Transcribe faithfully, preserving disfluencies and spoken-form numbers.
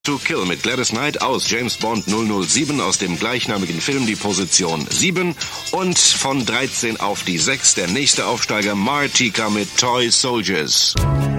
To Kill mit Gladys Knight aus James Bond null null sieben aus dem gleichnamigen Film die Position sieben und von dreizehn auf die sechs der nächste Aufsteiger Martika mit Toy Soldiers.